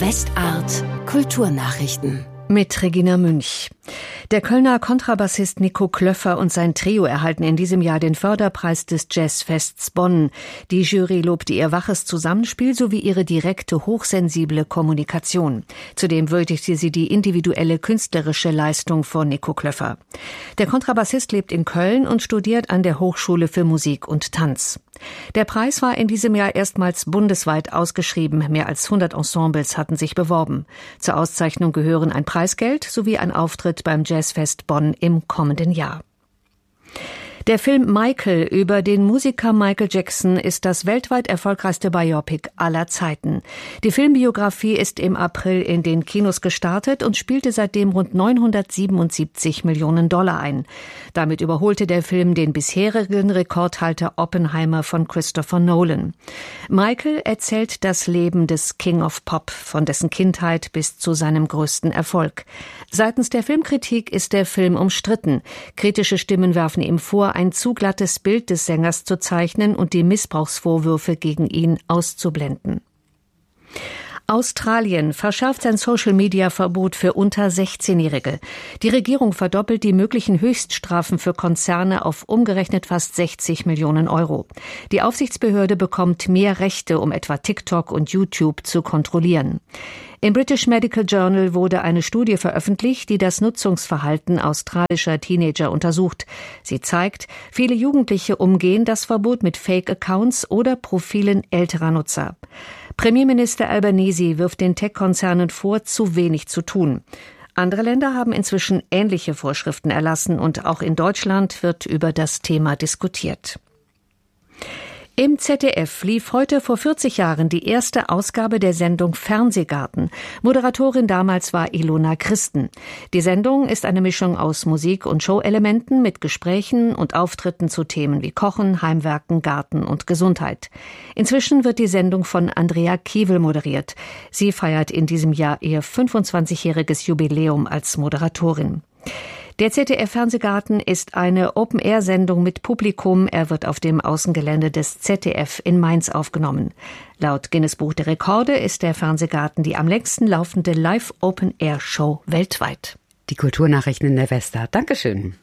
Westart Kulturnachrichten mit Regina Münch. Der Kölner Kontrabassist Nico Klöffer und sein Trio erhalten in diesem Jahr den Förderpreis des Jazzfests Bonn. Die Jury lobte ihr waches Zusammenspiel sowie ihre direkte, hochsensible Kommunikation. Zudem würdigte sie die individuelle künstlerische Leistung von Nico Klöffer. Der Kontrabassist lebt in Köln und studiert an der Hochschule für Musik und Tanz. Der Preis war in diesem Jahr erstmals bundesweit ausgeschrieben. Mehr als 100 Ensembles hatten sich beworben. Zur Auszeichnung gehören ein Preisgeld sowie ein Auftritt beim Jazzfest Bonn im kommenden Jahr. Der Film Michael über den Musiker Michael Jackson ist das weltweit erfolgreichste Biopic aller Zeiten. Die Filmbiografie ist im April in den Kinos gestartet und spielte seitdem rund 977 Millionen Dollar ein. Damit überholte der Film den bisherigen Rekordhalter Oppenheimer von Christopher Nolan. Michael erzählt das Leben des King of Pop, von dessen Kindheit bis zu seinem größten Erfolg. Seitens der Filmkritik ist der Film umstritten. Kritische Stimmen werfen ihm vor, ein zu glattes Bild des Sängers zu zeichnen und die Missbrauchsvorwürfe gegen ihn auszublenden. Australien verschärft sein Social-Media-Verbot für unter 16-Jährige. Die Regierung verdoppelt die möglichen Höchststrafen für Konzerne auf umgerechnet fast 60 Millionen Euro. Die Aufsichtsbehörde bekommt mehr Rechte, um etwa TikTok und YouTube zu kontrollieren. Im British Medical Journal wurde eine Studie veröffentlicht, die das Nutzungsverhalten australischer Teenager untersucht. Sie zeigt, viele Jugendliche umgehen das Verbot mit Fake-Accounts oder Profilen älterer Nutzer. Premierminister Albanese wirft den Tech-Konzernen vor, zu wenig zu tun. Andere Länder haben inzwischen ähnliche Vorschriften erlassen und auch in Deutschland wird über das Thema diskutiert. Im ZDF lief heute vor 40 Jahren die erste Ausgabe der Sendung Fernsehgarten. Moderatorin damals war Ilona Christen. Die Sendung ist eine Mischung aus Musik- und Show-Elementen mit Gesprächen und Auftritten zu Themen wie Kochen, Heimwerken, Garten und Gesundheit. Inzwischen wird die Sendung von Andrea Kiewel moderiert. Sie feiert in diesem Jahr ihr 25-jähriges Jubiläum als Moderatorin. Der ZDF-Fernsehgarten ist eine Open-Air-Sendung mit Publikum. Er wird auf dem Außengelände des ZDF in Mainz aufgenommen. Laut Guinness-Buch der Rekorde ist der Fernsehgarten die am längsten laufende Live-Open-Air-Show weltweit. Die Kulturnachrichten in der Westart. Dankeschön.